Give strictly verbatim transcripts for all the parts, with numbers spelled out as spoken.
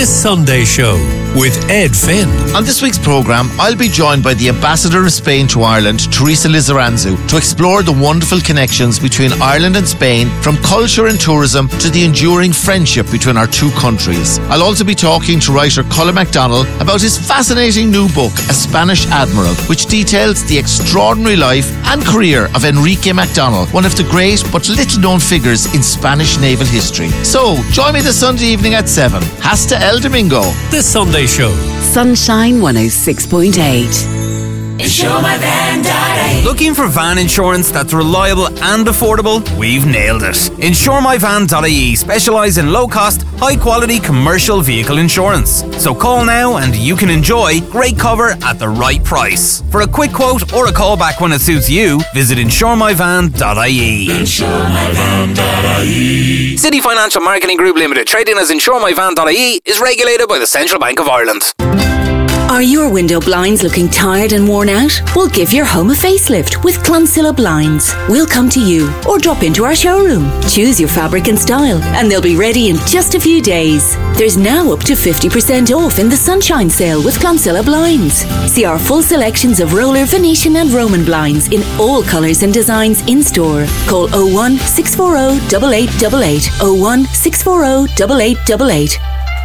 This Sunday Show with Ed Finn. On this week's programme, I'll be joined by the Ambassador of Spain to Ireland, Teresa Lizaranzu, to explore the wonderful connections between Ireland and Spain, from culture and tourism to the enduring friendship between our two countries. I'll also be talking to writer Colin MacDonald about his fascinating new book, A Spanish Admiral, which details the extraordinary life and career of Enrique MacDonald, one of the great but little-known figures in Spanish naval history. So, join me this Sunday evening at seven. Hasta el Domingo. This Sunday Show. Sunshine one oh six point eight. Insure My Van dot I E. Looking for van insurance that's reliable and affordable? We've nailed it. Insure My Van dot I E specialise in low-cost, high-quality commercial vehicle insurance. So call now and you can enjoy great cover at the right price. For a quick quote or a call back when it suits you, visit Insure My Van dot I E. Insure My Van dot I E. City Financial Marketing Group Limited, trading as Insure My Van dot I E, is regulated by the Central Bank of Ireland. Are your window blinds looking tired and worn out? We'll give your home a facelift with Clonsilla Blinds. We'll come to you or drop into our showroom. Choose your fabric and style and they'll be ready in just a few days. There's now up to fifty percent off in the Sunshine Sale with Clonsilla Blinds. See our full selections of roller, Venetian and Roman blinds in all colours and designs in store. Call oh one, six four oh, eight eight eight eight, oh one, six four oh, eight eight eight eight.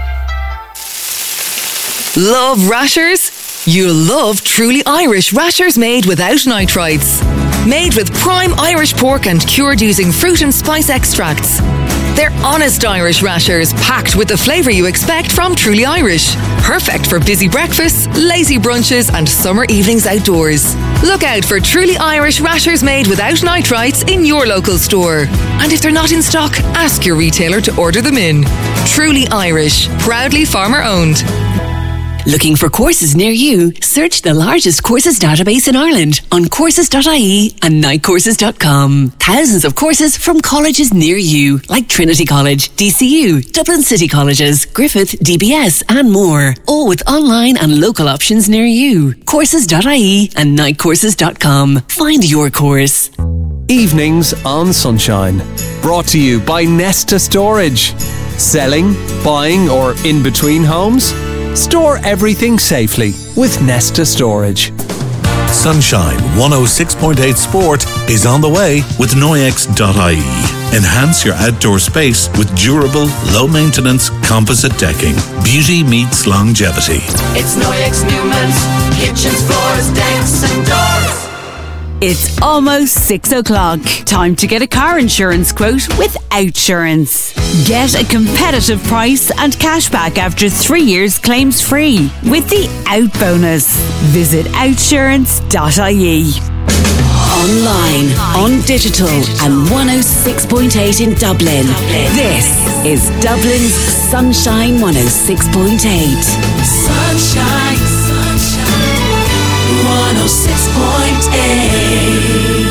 Love rashers? You'll love Truly Irish rashers made without nitrites. Made with prime Irish pork and cured using fruit and spice extracts. They're honest Irish rashers packed with the flavour you expect from Truly Irish. Perfect for busy breakfasts, lazy brunches and summer evenings outdoors. Look out for Truly Irish rashers made without nitrites in your local store. And if they're not in stock, ask your retailer to order them in. Truly Irish, proudly farmer owned. Looking for courses near you? Search the largest courses database in Ireland on courses dot I E and night courses dot com. Thousands of courses from colleges near you, like Trinity College, D C U, Dublin City Colleges, Griffith, D B S and more. All with online and local options near you. courses dot I E and night courses dot com. Find your course. Evenings on Sunshine. Brought to you by Nesta Storage. Selling, buying or in between homes? Store everything safely with Nesta Storage. Sunshine one oh six point eight Sport is on the way with Noyex dot I E. Enhance your outdoor space with durable, low-maintenance composite decking. Beauty meets longevity. It's Noyex Newman's kitchens, floors, decks and doors. It's almost six o'clock. Time to get a car insurance quote with Outsurance. Get a competitive price and cashback after three years claims free with the Out Bonus. Visit outsurance dot I E. Online, on digital and one oh six point eight in Dublin. This is Dublin's Sunshine one oh six point eight. Sunshine, sunshine, one oh six point eight.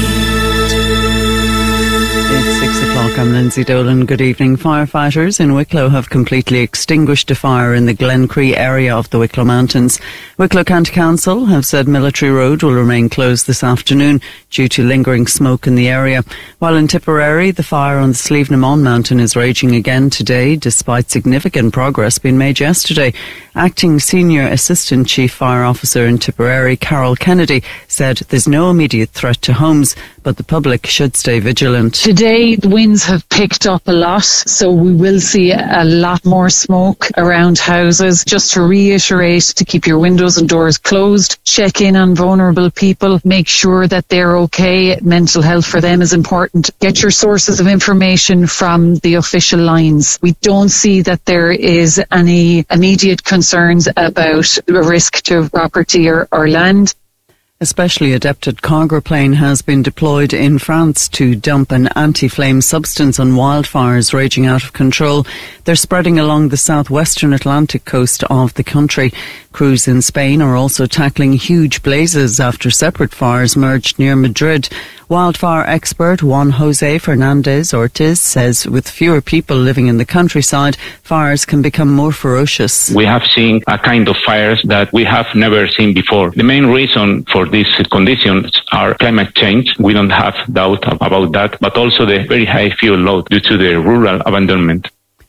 It's six o'clock. I'm Lindsay Dolan. Good evening. Firefighters in Wicklow have completely extinguished a fire in the Glencree area of the Wicklow Mountains. Wicklow County Council have said Military Road will remain closed this afternoon due to lingering smoke in the area. While in Tipperary, the fire on the Slievenamon Mountain is raging again today, despite significant progress being made yesterday. Acting Senior Assistant Chief Fire Officer in Tipperary, Carol Kennedy, said there's no immediate threat to homes, but the public should stay vigilant. Today, the winds have picked up a lot, so we will see a lot more smoke around houses. Just to reiterate, to keep your windows and doors closed, check in on vulnerable people, make sure that they're okay. Mental health for them is important. Get your sources of information from the official lines. We don't see that there is any immediate concerns about a risk to property or, or land. A specially adapted cargo plane has been deployed in France to dump an anti-flame substance on wildfires raging out of control. They're spreading along the southwestern Atlantic coast of the country. Crews in Spain are also tackling huge blazes after separate fires merged near Madrid. Wildfire expert Juan Jose Fernandez Ortiz says with fewer people living in the countryside, fires can become more ferocious. We have seen a kind of fires that we have never seen before. The main reason for these conditions are climate change. We don't have doubt about that, but also the very high fuel load due to the rural abandonment.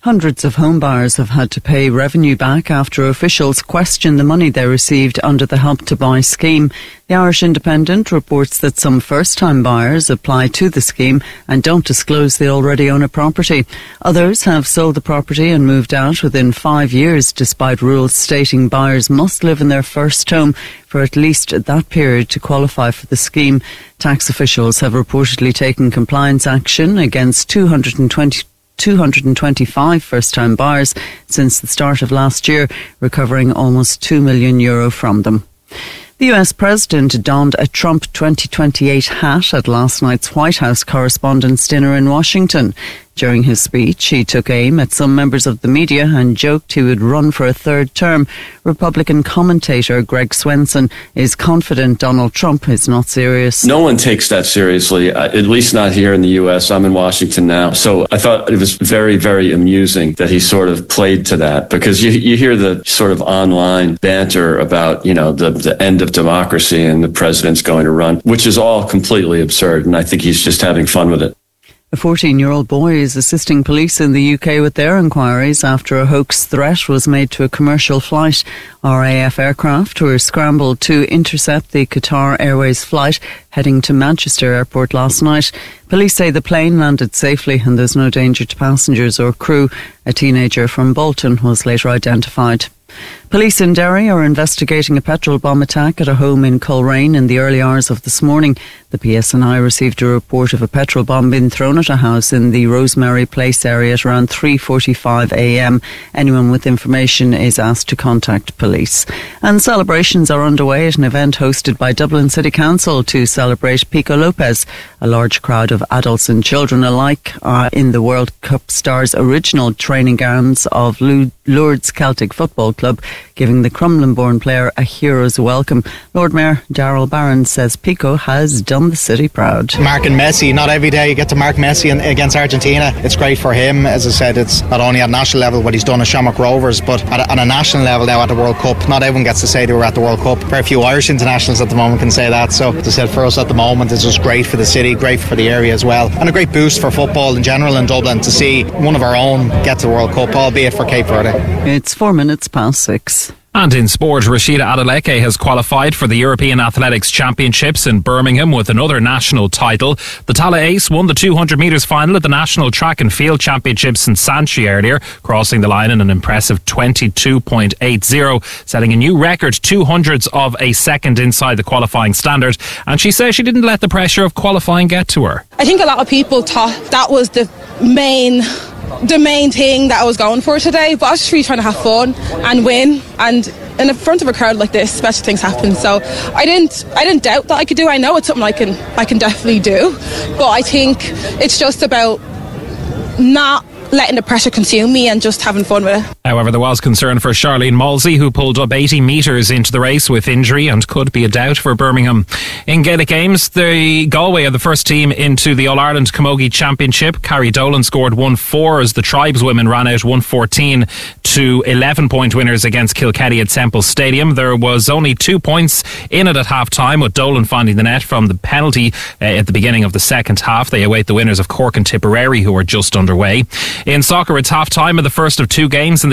Hundreds of home buyers have had to pay revenue back after officials question the money they received under the Help to Buy scheme. The Irish Independent reports that some first-time buyers apply to the scheme and don't disclose they already own a property. Others have sold the property and moved out within five years, despite rules stating buyers must live in their first home for at least that period to qualify for the scheme. Tax officials have reportedly taken compliance action against two hundred twenty two hundred twenty-five first-time buyers since the start of last year, recovering almost two million euro from them. The U S President donned a Trump twenty twenty-eight hat at last night's White House Correspondents' Dinner in Washington. During his speech, he took aim at some members of the media and joked he would run for a third term. Republican commentator Greg Swenson is confident Donald Trump is not serious. No one takes that seriously, at least not here in the U S. I'm in Washington now. So I thought it was very, very amusing that he sort of played to that, because you, you hear the sort of online banter about, you know, the, the end of democracy and the president's going to run, which is all completely absurd. And I think he's just having fun with it. A fourteen-year-old boy is assisting police in the U K with their inquiries after a hoax threat was made to a commercial flight. R A F aircraft were scrambled to intercept the Qatar Airways flight heading to Manchester Airport last night. Police say the plane landed safely and there's no danger to passengers or crew. A teenager from Bolton was later identified. Police in Derry are investigating a petrol bomb attack at a home in Coleraine in the early hours of this morning. The P S N I received a report of a petrol bomb being thrown at a house in the Rosemary Place area at around three forty-five a m. Anyone with information is asked to contact police. And celebrations are underway at an event hosted by Dublin City Council to celebrate Pico Lopez. A large crowd of adults and children alike are in the World Cup stars' original training grounds of Lourdes Celtic Football Club, giving the Crumlin-born player a hero's welcome. Lord Mayor Darrell Barron says Pico has done the city proud. Marking Messi, not every day you get to mark Messi in, against Argentina. It's great for him. As I said, it's not only at national level what he's done at Shamrock Rovers, but at a, at a national level now at the World Cup. Not everyone gets to say they were at the World Cup. Very few Irish internationals at the moment can say that. So as I said, for us at the moment, it's just great for the city, great for the area as well, and a great boost for football in general in Dublin to see one of our own get to the World Cup, albeit for Cape Verde. It's four minutes past six. And in sport, Rashida Adeleke has qualified for the European Athletics Championships in Birmingham with another national title. The Tala Ace won the two hundred metres final at the National Track and Field Championships in Sanchi earlier, crossing the line in an impressive twenty-two point eight zero, setting a new record, two hundredths of a second inside the qualifying standard. And she says she didn't let the pressure of qualifying get to her. I think a lot of people thought that was the main... the main thing that I was going for today, but I was just really trying to have fun and win, and in the front of a crowd like this, special things happen. So I didn't I didn't doubt that I could do. I know it's something I can I can definitely do, but I think it's just about not letting the pressure consume me and just having fun with it. However, there was concern for Charlene Malsey, who pulled up eighty metres into the race with injury and could be a doubt for Birmingham. In Gaelic Games, the Galway are the first team into the All-Ireland Camogie Championship. Carrie Dolan scored one four as the Tribeswomen ran out one fourteen to eleven point winners against Kilkenny at Semple Stadium. There was only two points in it at half-time, with Dolan finding the net from the penalty uh, at the beginning of the second half. They await the winners of Cork and Tipperary, who are just underway. In soccer, it's half-time of the first of two games in the